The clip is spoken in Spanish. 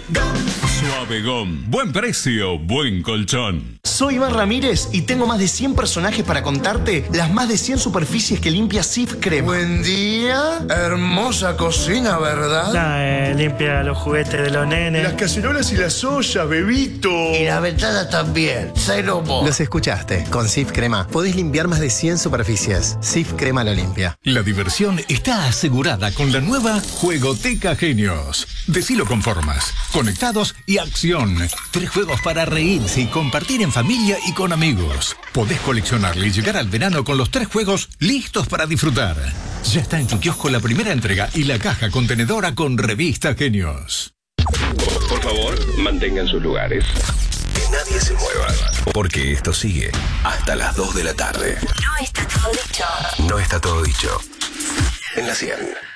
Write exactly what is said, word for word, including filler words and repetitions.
Suave Gom. Buen precio, buen colchón. Soy Iván Ramírez y tengo más de cien personajes para contarte las más de cien superficies que limpia Cif Crema. Buen día. Hermosa cocina, ¿verdad? La, eh, limpia los juguetes de los nenes. Las cacerolas y las ollas, bebito. Y la ventana también. Cero mo. Los escuchaste. Con Cif Crema podés limpiar más de cien superficies. Cif Crema lo limpia. La diversión está asegurada con la nueva Juegoteca Genios. Decilo con formas, conectados y acción. Tres juegos para reírse y compartir en familia y con amigos. Podés coleccionarle y llegar al verano con los tres juegos listos para disfrutar. Ya está en tu kiosco la primera entrega y la caja contenedora con revista Genios. Por favor, mantengan sus lugares. Que nadie se mueva. Porque esto sigue hasta las dos de la tarde. No está todo dicho. No está todo dicho. En la cien.